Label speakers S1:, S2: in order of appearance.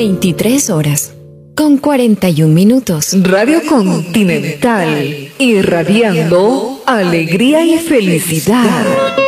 S1: 23 horas, con 41 minutos.
S2: Radio Continental, irradiando alegría y felicidad.